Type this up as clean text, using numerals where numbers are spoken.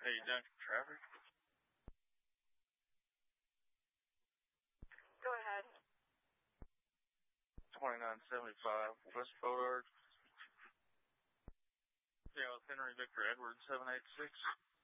Hey, Duncan Traffic. Go ahead. 2975 West Bodard. Yeah, with Henry Victor Edwards, 786.